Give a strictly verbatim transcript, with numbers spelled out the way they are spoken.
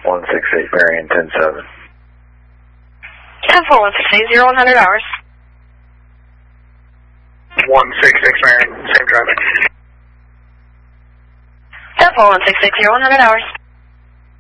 one six eight Marion ten seven. ten four one six eight, zero one hundred hours. one six six Marion, same traffic. ten four one six eight, zero one hundred hours.